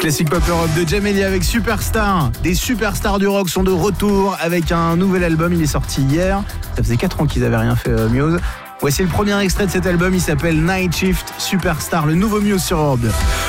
Classique Pop Europe de Jamelia avec Superstar. Des superstars du rock sont de retour avec un nouvel album. Il est sorti hier. Ça faisait 4 ans qu'ils n'avaient rien fait, Muse. Voici le premier extrait de cet album. Il s'appelle Night Shift Superstar, le nouveau Muse sur Europe 2.